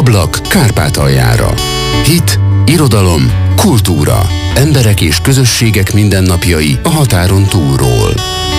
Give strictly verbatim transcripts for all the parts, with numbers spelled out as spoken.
Ablak Kárpátaljára. Hit, irodalom, kultúra, emberek és közösségek mindennapjai a határon túlról.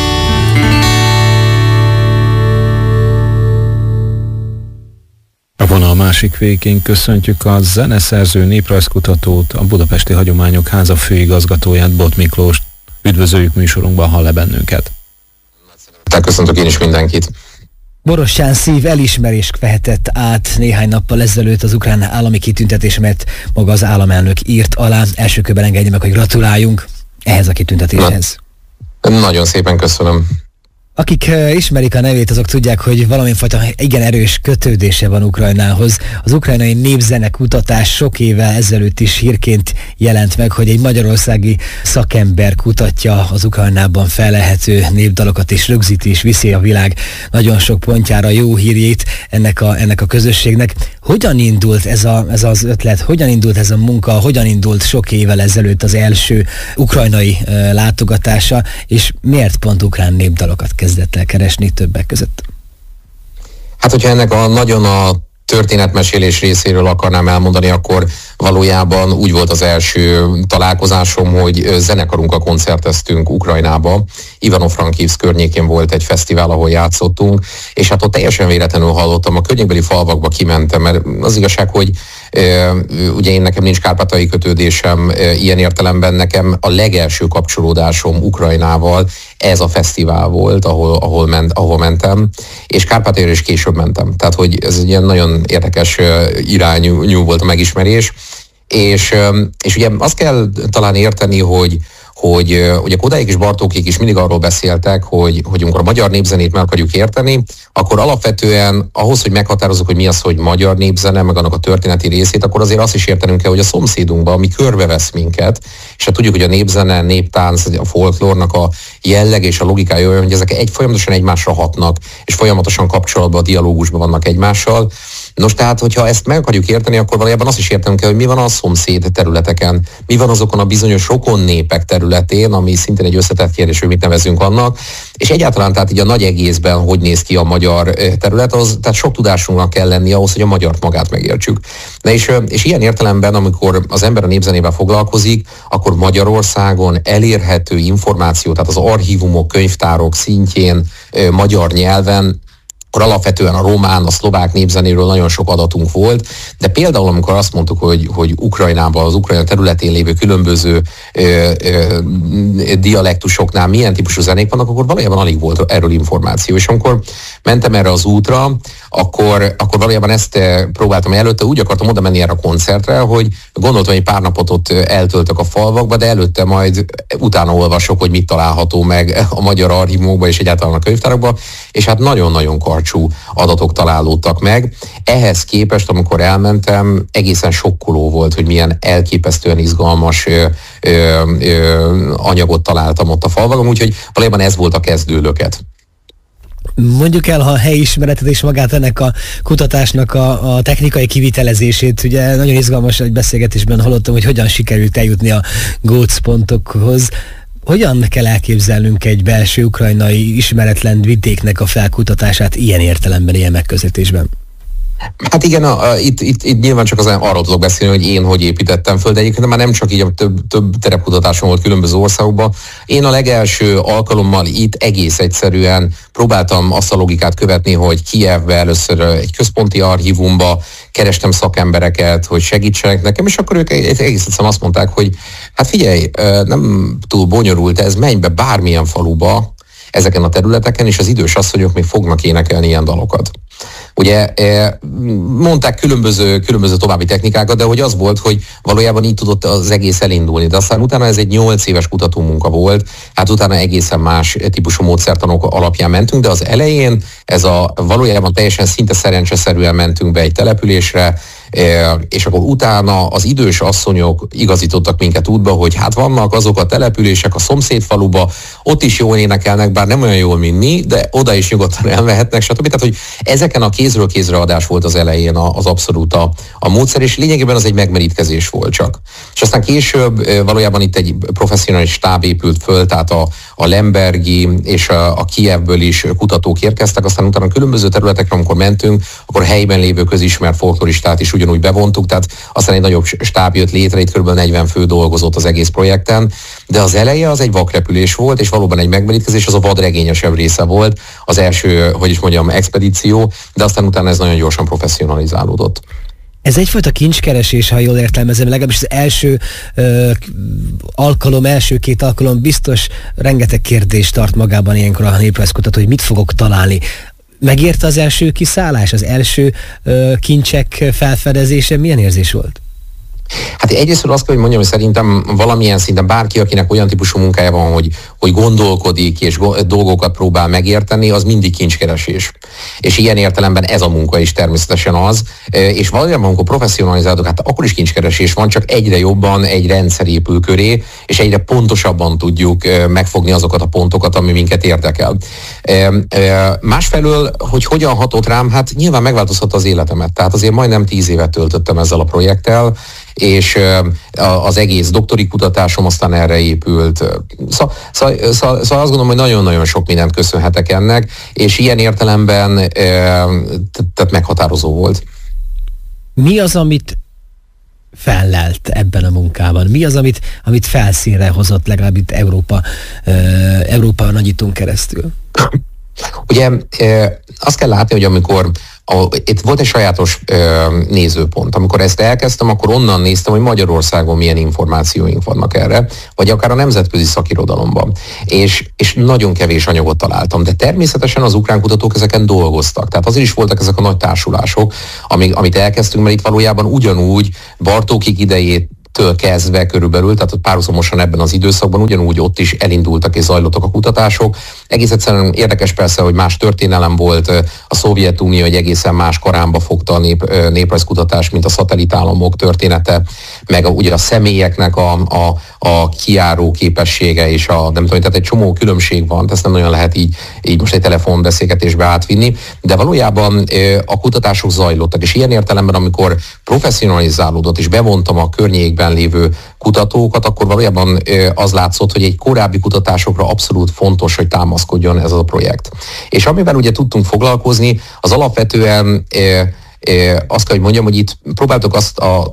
A vonal másik végén köszöntjük a zeneszerző, néprajzkutatót, a Budapesti Hagyományok Háza főigazgatóját, Bot Miklóst. Üdvözöljük műsorunkban, hall-e bennünket? Köszöntök én is mindenkit. Borostyán Szív elismerést vehetett át néhány nappal ezelőtt az ukrán állami kitüntetés, mert maga az államelnök írt alá. Első körben engedje meg, hogy gratuláljunk ehhez a kitüntetéshez. Na, nagyon szépen köszönöm. Akik uh, ismerik a nevét, azok tudják, hogy valamifajta igen erős kötődése van Ukrajnához. Az ukrajnai népzene kutatás sok évvel ezelőtt is hírként jelent meg, hogy egy magyarországi szakember kutatja az Ukrajnában fellelhető népdalokat, és rögzíti és viszi a világ nagyon sok pontjára jó hírjét ennek a, ennek a közösségnek. Hogyan indult ez, a, ez az ötlet, hogyan indult ez a munka, hogyan indult sok évvel ezelőtt az első ukrajnai uh, látogatása, és miért pont ukrán népdalokat kezdett el keresni többek között? Hát, hogyha ennek a nagyon a történetmesélés részéről akarnám elmondani, akkor valójában úgy volt az első találkozásom, hogy zenekarunkkal koncerteztünk Ukrajnába. Ivano-Frankivszk környékén volt egy fesztivál, ahol játszottunk, és hát ott teljesen véletlenül hallottam, a környékbeli falvakba kimentem, mert az igazság, hogy e, ugye én nekem nincs kárpátaljai kötődésem, e, ilyen értelemben nekem a legelső kapcsolódásom Ukrajnával ez a fesztivál volt, ahol, ahol, ment, ahol mentem, és Kárpátaljára is később mentem. Tehát, hogy ez egy ilyen nagyon érdekes irányú volt a megismerés, és, és ugye azt kell talán érteni, hogy hogy ugye Kodályék és Bartókék is mindig arról beszéltek, hogy, hogy amikor a magyar népzenét meg akarjuk érteni, akkor alapvetően ahhoz, hogy meghatározzuk, hogy mi az, hogy magyar népzene, meg annak a történeti részét, akkor azért azt is értenünk kell, hogy a szomszédunkban, ami körbevesz minket, és hát tudjuk, hogy a népzene, néptánc, a folklórnak a jelleg és a logikája olyan, hogy ezek egy folyamatosan egymásra hatnak, és folyamatosan kapcsolatban, dialógusban vannak egymással. Nos, tehát, hogyha ezt meg akarjuk érteni, akkor valójában azt is értenünk kell, hogy mi van a szomszéd területeken, mi van azokon a bizonyos rokon népek területén, ami szintén egy összetett kérdés, hogy mit nevezünk annak, és egyáltalán tehát így a nagy egészben hogy néz ki a magyar terület, az, tehát sok tudásunknak kell lenni ahhoz, hogy a magyart magát megértsük. Na és, és ilyen értelemben, amikor az ember a népzenével foglalkozik, akkor Magyarországon elérhető információ, tehát az archívumok, könyvtárok szintjén magyar nyelven, akkor alapvetően a román, a szlovák népzenéről nagyon sok adatunk volt, de például amikor azt mondtuk, hogy, hogy Ukrajnában, az Ukrajna területén lévő különböző ö, ö, dialektusoknál milyen típusú zenék vannak, akkor valójában alig volt erről információ. És amikor mentem erre az útra, akkor, akkor valójában ezt próbáltam előtte, úgy akartam oda menni erre a koncertre, hogy gondoltam, hogy pár napot ott eltöltök a falvakba, de előtte majd utána olvasok, hogy mit található meg a magyar archívumokban és egyáltalán a könyvtárakban, és hát nagyon-nagyon karcsú adatok találódtak meg. Ehhez képest, amikor elmentem, egészen sokkoló volt, hogy milyen elképesztően izgalmas ö, ö, ö, anyagot találtam ott a falvakon, úgyhogy valójában ez volt a kezdőlöket. Mondjuk el, ha a helyismeretet és magát ennek a kutatásnak a, a technikai kivitelezését, ugye nagyon izgalmas egy beszélgetésben hallottam, hogy hogyan sikerült eljutni a gócpontokhoz. Hogyan kell elképzelnünk egy belső ukrajnai ismeretlen vidéknek a felkutatását ilyen értelemben, ilyen megközelítésben? Hát igen, a, a, itt, itt, itt nyilván csak az, arról tudok beszélni, hogy én hogy építettem föl, de egyébként már nem csak így, a több, több terepkutatásom volt különböző országokban. Én a legelső alkalommal itt egész egyszerűen próbáltam azt a logikát követni, hogy Kijevbe először egy központi archívumba kerestem szakembereket, hogy segítsenek nekem, és akkor ők egész egyszerűen azt mondták, hogy hát figyelj, nem túl bonyolult ez, menj be bármilyen faluba ezeken a területeken, és az idős asszonyok még fognak énekelni ilyen dalokat. Ugye mondták különböző, különböző további technikákat, de hogy az volt, hogy valójában így tudott az egész elindulni. De aztán utána ez egy nyolc éves kutatómunka volt, hát utána egészen más típusú módszertanok alapján mentünk, de az elején ez a valójában teljesen szinte szerencseszerűen mentünk be egy településre, és akkor utána az idős asszonyok igazítottak minket útba, hogy hát vannak azok a települések a szomszédfaluba, ott is jól énekelnek, bár nem olyan jól, mint mi, de oda is nyugodtan elmehetnek, stb. Tehát, hogy ezeken a kézről kézre adás volt az elején az abszolút a, a módszer, és lényegében az egy megmerítkezés volt csak. És aztán később valójában itt egy professzionális stáb épült föl, tehát a, a Lembergi és a, a Kijevből is kutatók érkeztek, aztán utána különböző területekre, amikor mentünk, akkor helyben lévő közismert folkloristát is ugyanúgy bevontuk, tehát aztán egy nagyobb stáb jött létre, itt kb. negyven fő dolgozott az egész projekten, de az eleje az egy vakrepülés volt, és valóban egy megmerítkezés, az a vadregényesebb része volt, az első, hogy is mondjam, expedíció, de aztán utána ez nagyon gyorsan professzionalizálódott. Ez egyfajta kincskeresés, ha jól értelmezem, legalábbis az első ö, alkalom, első két alkalom biztos rengeteg kérdést tart magában ilyenkor a néprajzkutató, hogy mit fogok találni. Megérte az első kiszállás, az első ö, kincsek felfedezése, milyen érzés volt? Hát egyrészt azt kell, hogy mondjam, hogy szerintem valamilyen szinten bárki, akinek olyan típusú munkája van, hogy, hogy gondolkodik és dolgokat próbál megérteni, az mindig kincskeresés. És ilyen értelemben ez a munka is természetesen az. És valójában, amikor professzionalizálok, hát akkor is kincskeresés van, csak egyre jobban egy rendszer épül köré, és egyre pontosabban tudjuk megfogni azokat a pontokat, ami minket érdekel. Másfelől, hogy hogyan hatott rám, hát nyilván megváltoztatta az életemet. Tehát azért majdnem tíz évet töltöttem ezzel a projekttel, és az egész doktori kutatásom aztán erre épült. Szóval, szóval, szóval azt gondolom, hogy nagyon-nagyon sok mindent köszönhetek ennek, és ilyen értelemben tehát meghatározó volt. Mi az, amit fellelt ebben a munkában? Mi az, amit, amit felszínre hozott legalább itt Európa, Európa nagyítón keresztül? Ugye azt kell látni, hogy amikor A, itt volt egy sajátos ö, nézőpont. Amikor ezt elkezdtem, akkor onnan néztem, hogy Magyarországon milyen információink vannak erre, vagy akár a nemzetközi szakirodalomban. És, és nagyon kevés anyagot találtam. De természetesen az ukrán kutatók ezeken dolgoztak. Tehát azért is voltak ezek a nagy társulások, amik, amit elkezdtünk, mert itt valójában ugyanúgy Bartókig idejét től kezdve körülbelül, tehát párhuzamosan ebben az időszakban ugyanúgy ott is elindultak és zajlottak a kutatások. Egész egyszerűen érdekes persze, hogy más történelem volt, a Szovjetunió egy egészen más karánba fogta a nép, néprajzkutatás, mint a szatellitállamok története, meg a, ugye a személyeknek a, a, a kijáró képessége, és a, nem tudom, tehát egy csomó különbség van, ezt nem nagyon lehet így, így most egy telefonbeszélgetésbe átvinni, de valójában a kutatások zajlottak, és ilyen értelemben, amikor professzionalizálódott, és bevontam a környékben lévő kutatókat, akkor valójában az látszott, hogy egy korábbi kutatásokra abszolút fontos, hogy támaszkodjon ez a projekt. És amivel ugye tudtunk foglalkozni, az alapvetően azt kell, hogy mondjam, hogy itt próbáltuk azt a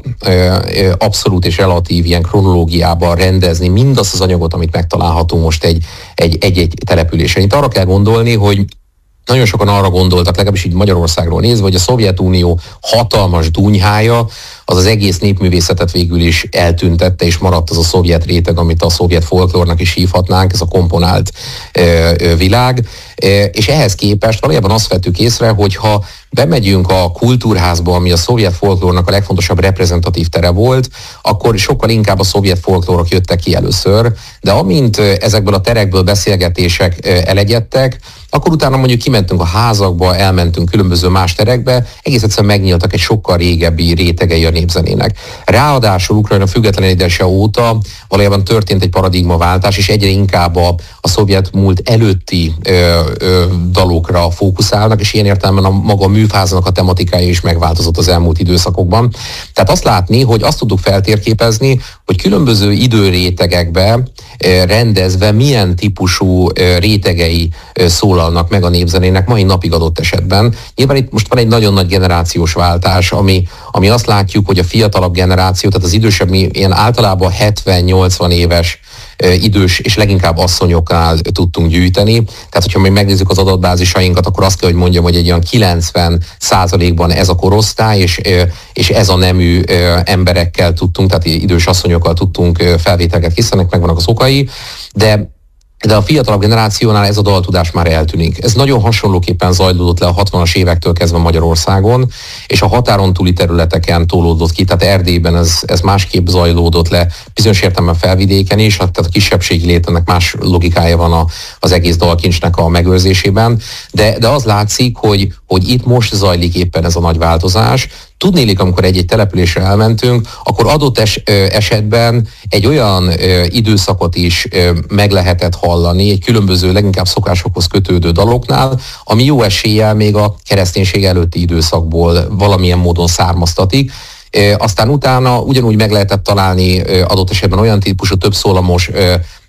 abszolút és relatív ilyen kronológiában rendezni mindazt az anyagot, amit megtalálhatunk most egy, egy, egy-egy településen. Itt arra kell gondolni, hogy nagyon sokan arra gondoltak, legalábbis így Magyarországról nézve, hogy a Szovjetunió hatalmas dúnyhája az az egész népművészetet végül is eltüntette, és maradt az a szovjet réteg, amit a szovjet folklórnak is hívhatnánk, ez a komponált ö, ö, világ. E, és ehhez képest valójában azt vettük észre, hogy ha bemegyünk a kultúrházba, ami a szovjet folklórnak a legfontosabb reprezentatív tere volt, akkor sokkal inkább a szovjet folklórok jöttek ki először, de amint ezekből a terekből beszélgetések elegyedtek, akkor utána mondjuk kimentünk a házakba, elmentünk különböző más terekbe, egész egyszerűen megnyíltak egy sokkal régebbi rétegei a népzenének. Ráadásul Ukrajna függetlenedése óta valójában történt egy paradigmaváltás, és egyre inkább a, a szovjet múlt előtti ö, ö, dalokra fókuszálnak, és ilyen értelemben a maga műfáznak a tematikája is megváltozott az elmúlt időszakokban. Tehát azt látni, hogy azt tudjuk feltérképezni, hogy különböző időrétegekbe rendezve milyen típusú rétegei szólalnak meg a népzenének mai napig adott esetben. Nyilván itt most van egy nagyon nagy generációs váltás, ami, ami azt látjuk, hogy a fiatalabb generáció, tehát az idősebb, mi ilyen általában hetven-nyolcvan éves idős és leginkább asszonyoknál tudtunk gyűjteni. Tehát, hogyha még megnézzük az adatbázisainkat, akkor azt kell, hogy mondjam, hogy egy olyan kilencven százalékban ez a korosztály, és, és ez a nemű emberekkel tudtunk, tehát idős asszonyokkal tudtunk felvételeket készíteni, megvannak az okai, de de a fiatalabb generációnál ez a daltudás már eltűnik. Ez nagyon hasonlóképpen zajlódott le a hatvanas évektől kezdve Magyarországon, és a határon túli területeken tolódott ki, tehát Erdélyben ez, ez másképp zajlódott le, bizonyos értelemben felvidéken is, tehát a kisebbségi létenek más logikája van a, az egész dalkincsnek a megőrzésében, de, de az látszik, hogy, hogy itt most zajlik éppen ez a nagy változás. Tudnélik, amikor egy-egy településre elmentünk, akkor adott es, esetben egy olyan ö, időszakot is ö, meg lehetett hallani, egy különböző, leginkább szokásokhoz kötődő daloknál, ami jó eséllyel még a kereszténység előtti időszakból valamilyen módon származtatik. Aztán utána ugyanúgy meg lehetett találni adott esetben olyan típusú többszólamos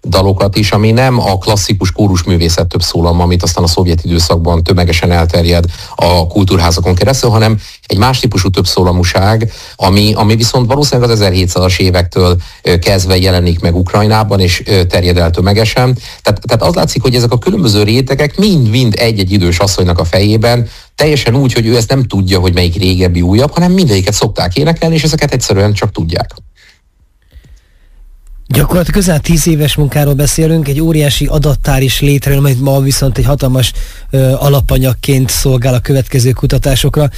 dalokat is, ami nem a klasszikus kórusművészet több szólam, amit aztán a szovjet időszakban tömegesen elterjed a kultúrházakon keresztül, hanem egy más típusú többszólamúság, ami, ami viszont valószínűleg az ezerhétszázas évektől kezdve jelenik meg Ukrajnában, és terjed el tömegesen. Tehát, tehát az látszik, hogy ezek a különböző rétegek mind-mind egy-egy idős asszonynak a fejében, teljesen úgy, hogy ő ezt nem tudja, hogy melyik régebbi, újabb, hanem mindegyiket szokták énekelni, és ezeket egyszerűen csak tudják. Gyakorlatilag közel tíz éves munkáról beszélünk, egy óriási adattár is létrejön, majd ma viszont egy hatalmas ö, alapanyagként szolgál a következő kutatásokra.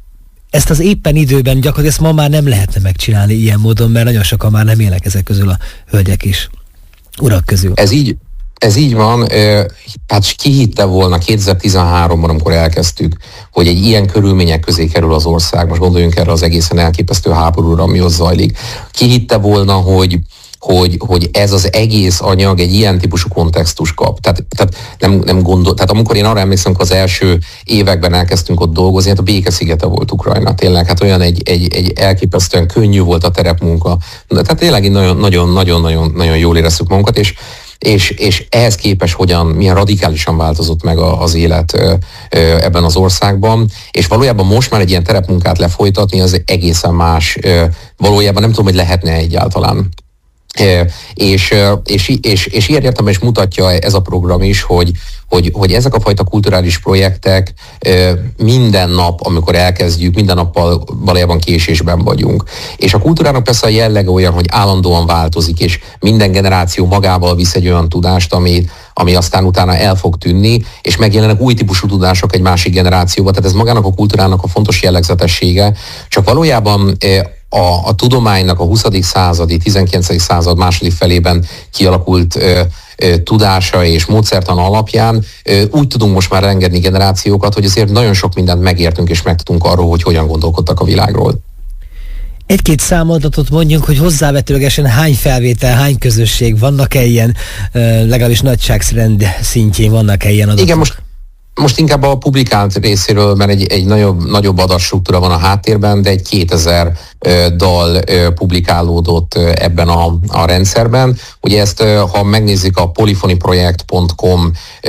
Ezt az éppen időben gyakorlatilag ezt ma már nem lehetne megcsinálni ilyen módon, mert nagyon sokan már nem élnek ezek közül a hölgyek is, urak közül. Ez így, ez így van, hát ki hitte volna kétezer-tizenháromban, amikor elkezdtük, hogy egy ilyen körülmények közé kerül az ország, most gondoljunk erre az egészen elképesztő háborúra, ami ott zajlik. Ki hitte volna, hogy Hogy, hogy ez az egész anyag egy ilyen típusú kontextus kap. Tehát, tehát nem, nem gondol, tehát amikor én arra emlékszem, hogy az első években elkezdtünk ott dolgozni, hát a békeszigete volt Ukrajna, tényleg, hát olyan egy, egy, egy elképesztően könnyű volt a terepmunka. Tehát tényleg nagyon-nagyon-nagyon jól éreztük magunkat, és És, és ehhez képest hogyan, milyen radikálisan változott meg a, az élet ö, ö, ebben az országban, és valójában most már egy ilyen terepmunkát lefolytatni, az egészen más, ö, valójában nem tudom, hogy lehetne egyáltalán. E, és, és, és, és ilyen értelemben is mutatja ez a program is, hogy, hogy, hogy ezek a fajta kulturális projektek e, minden nap, amikor elkezdjük, minden nappal valójában késésben vagyunk. És a kultúrának persze a jellege olyan, hogy állandóan változik, és minden generáció magával visz egy olyan tudást, ami, ami aztán utána el fog tűnni, és megjelennek új típusú tudások egy másik generációba. Tehát ez magának a kultúrának a fontos jellegzetessége, csak valójában e, A, a tudománynak a huszadik századi, tizenkilencedik század második felében kialakult ö, ö, tudása és módszertan alapján ö, úgy tudunk most már engedni generációkat, hogy azért nagyon sok mindent megértünk és megtudunk arról, hogy hogyan gondolkodtak a világról. Egy-két számadatot mondjunk, hogy hozzávetőlegesen hány felvétel, hány közösség, vannak-e ilyen, ö, legalábbis nagyságrend szintjén vannak-e ilyen adatok? Igen, most Most inkább a publikált részéről, mert egy, egy nagyobb, nagyobb adatstruktúra van a háttérben, de egy kétezer ö, dal ö, publikálódott ö, ebben a, a rendszerben. Ugye ezt, ö, ha megnézzük a polyphonyproject pont com ö,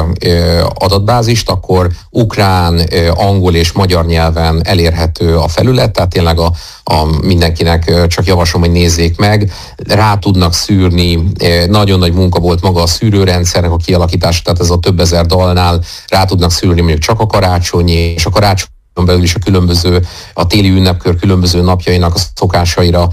ö, adatbázist, akkor ukrán, ö, angol és magyar nyelven elérhető a felület, tehát tényleg a, a mindenkinek ö, csak javaslom, hogy nézzék meg. Rá tudnak szűrni, ö, nagyon nagy munka volt maga a szűrőrendszernek a kialakítása, tehát ez a több ezer dalnál rá tudnak szűrni mondjuk csak a karácsonyi, és a karácsony belül is a különböző, a téli ünnepkör különböző napjainak a szokásaira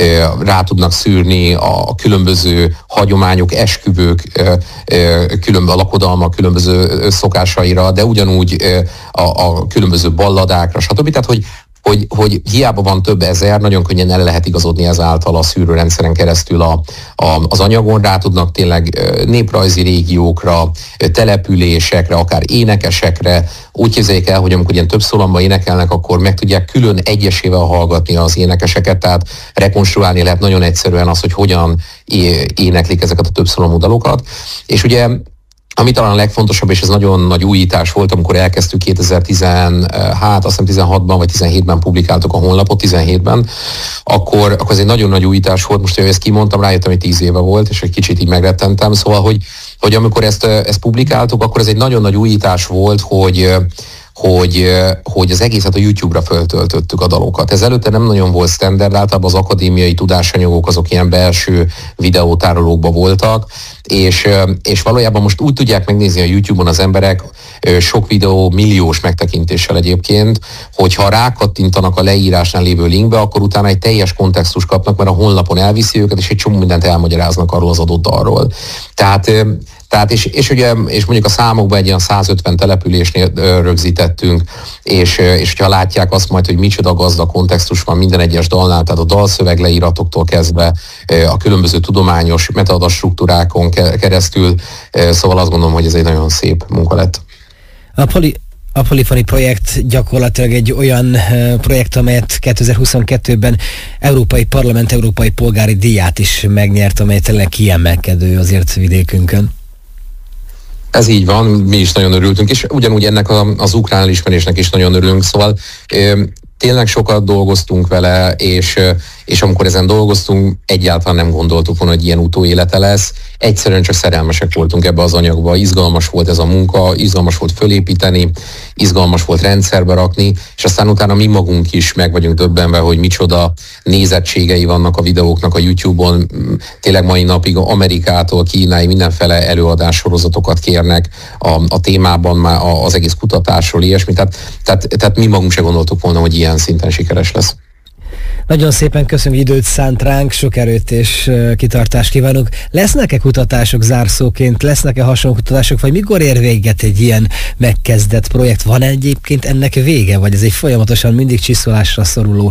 rá tudnak szűrni a különböző hagyományok, esküvők, különböző a lakodalmak különböző szokásaira, de ugyanúgy a, a különböző balladákra, stb. Tehát, hogy Hogy, hogy hiába van több ezer, nagyon könnyen el lehet igazodni ezáltal a szűrőrendszeren keresztül a, a, az anyagon, rá tudnak tényleg néprajzi régiókra, településekre, akár énekesekre. Úgy képzeljék el, hogy amikor ilyen több szólamban énekelnek, akkor meg tudják külön egyesével hallgatni az énekeseket, tehát rekonstruálni lehet nagyon egyszerűen az, hogy hogyan éneklik ezeket a több szólamú dalokat. És ugye ami talán a legfontosabb, és ez nagyon nagy újítás volt, amikor elkezdtük kétezer-tíz, hát azt hiszem tizenhatban vagy tizenhétben publikáltuk a honlapot, tizenhétben, akkor, akkor ez egy nagyon nagy újítás volt. Most, hogy ezt kimondtam, rájöttem, hogy tíz éve volt, és egy kicsit így megrettentem. Szóval, hogy, hogy amikor ezt, ezt publikáltuk, akkor ez egy nagyon nagy újítás volt, hogy Hogy, hogy az egészet a YouTube-ra föltöltöttük a dalokat. Ez előtte nem nagyon volt standard, általában az akadémiai tudásanyagok azok ilyen belső videótárolókban voltak, és, és valójában most úgy tudják megnézni a YouTube-on az emberek, sok videó milliós megtekintéssel egyébként, hogyha rákattintanak a leírásnál lévő linkbe, akkor utána egy teljes kontextus kapnak, mert a honlapon elviszi őket, és egy csomó mindent elmagyaráznak arról az adott dalról. Tehát Tehát és, és ugye, és mondjuk a számokban egy olyan százötven településnél rögzítettünk, és, és hogyha látják azt majd, hogy micsoda gazdag kontextus van minden egyes dalnál, tehát a dalszöveg leíratoktól kezdve a különböző tudományos metadastruktúrákon keresztül, szóval azt gondolom, hogy ez egy nagyon szép munka lett. A poli A Polyphony projekt gyakorlatilag egy olyan uh, projekt, amelyet kétezer-huszonkettőben Európai Parlament Európai Polgári Díját is megnyert, amely tényleg kiemelkedő azért vidékünkön. Ez így van, mi is nagyon örültünk, és ugyanúgy ennek a, az ukrán elismerésnek is nagyon örülünk, szóval ö, tényleg sokat dolgoztunk vele, és, és amikor ezen dolgoztunk, egyáltalán nem gondoltuk volna, hogy ilyen utóélete lesz, egyszerűen csak szerelmesek voltunk ebbe az anyagba, izgalmas volt ez a munka, izgalmas volt fölépíteni, izgalmas volt rendszerbe rakni, és aztán utána mi magunk is meg vagyunk döbbenve, hogy micsoda nézettségei vannak a videóknak a YouTube-on. Tényleg mai napig Amerikától Kínáig mindenfele előadás sorozatokat kérnek a, a témában, már az egész kutatásról, ilyesmi. Tehát, tehát, tehát mi magunk se gondoltuk volna, hogy ilyen szinten sikeres lesz. Nagyon szépen köszönöm, időt szánt ránk, sok erőt és kitartást kívánok. Lesznek-e kutatások zárszóként, lesznek-e hasonló kutatások, vagy mikor ér véget egy ilyen megkezdett projekt? Van egyébként ennek vége, vagy ez egy folyamatosan mindig csiszolásra szoruló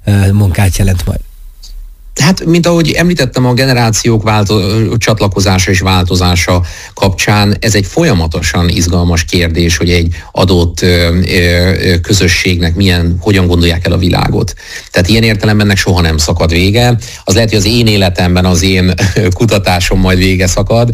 munkát jelent majd? Hát, mint ahogy említettem, a generációk válto- csatlakozása és változása kapcsán ez egy folyamatosan izgalmas kérdés, hogy egy adott ö, ö, közösségnek milyen, hogyan gondolják el a világot. Tehát ilyen értelemben ennek soha nem szakad vége. Az lehet, hogy az én életemben az én kutatásom majd vége szakad,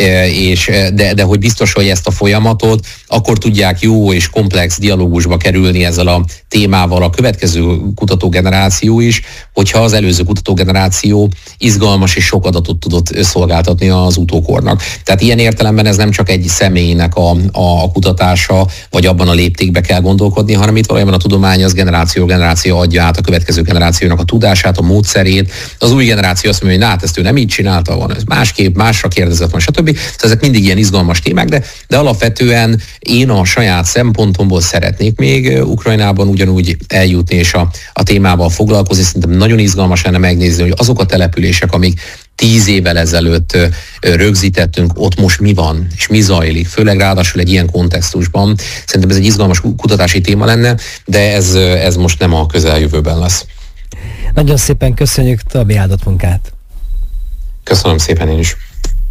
és, de, de hogy biztos, hogy ezt a folyamatot akkor tudják jó és komplex dialógusba kerülni ezzel a témával a következő kutatógeneráció is, hogyha az előző kutatógeneráció izgalmas és sok adatot tudott szolgáltatni az utókornak. Tehát ilyen értelemben ez nem csak egy személynek a, a kutatása, vagy abban a léptékbe kell gondolkodni, hanem itt valójában a tudomány az generáció generáció adja át a következő generációnak a tudását, a módszerét. Az új generáció azt mondja, hogy na, hát ezt ő nem így csinálta, van ez másképp, másra kérdezett, van, stb. Tehát ezek mindig ilyen izgalmas témák, de, de alapvetően én a saját szempontomból szeretnék még Ukrajnában ugyanúgy eljutni és a, a témával foglalkozni. Szerintem nagyon izgalmas lenne megnézni, hogy azok a települések, amik tíz évvel ezelőtt rögzítettünk, ott most mi van, és mi zajlik, főleg ráadásul egy ilyen kontextusban. Szerintem ez egy izgalmas kutatási téma lenne, de ez, ez most nem a közeljövőben lesz. Nagyon szépen köszönjük, további áldott munkát! Köszönöm szépen én is!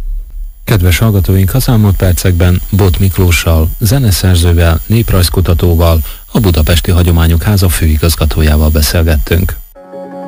Kedves hallgatóink, az elmúlt percekben Bot Miklóssal, zeneszerzővel, néprajzkutatóval, a Budapesti Hagyományok Háza főigazgatójával beszélgettünk.